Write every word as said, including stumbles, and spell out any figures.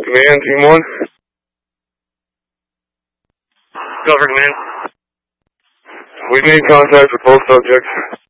Command, Team one. Go for command. We've made contact with both subjects.